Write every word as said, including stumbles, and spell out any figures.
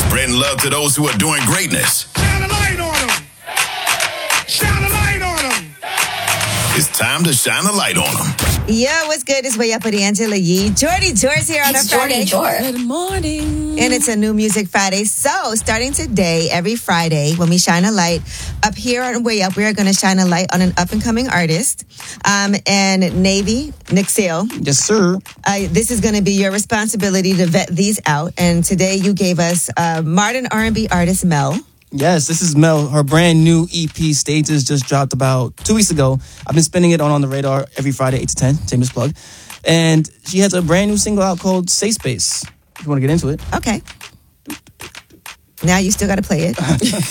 Spreading love to those who are doing greatness. Shine a light on them. Shine a light on them. It's time to shine a light on them. Yo, what's good? It's Way Up with Angela Yee. Jordy Jor's here on It's a Friday. Jordy Jor. Good morning. And it's a new Music Friday. So, starting today, every Friday, when we shine a light, up here on Way Up, we are going to shine a light on an up-and-coming artist. Um, and Navy, Nick Sale, Yes, sir. uh, this is going to be your responsibility to vet these out. And today you gave us uh, modern R and B artist Mel. Yes, this is Mel. Her brand new E P, Stages, just dropped about two weeks ago. I've been spinning it on On The Radar every Friday, eight to ten. Shameless plug. And she has a brand new single out called Safe Space. If you want to get into it. Okay. Now you still got to play it.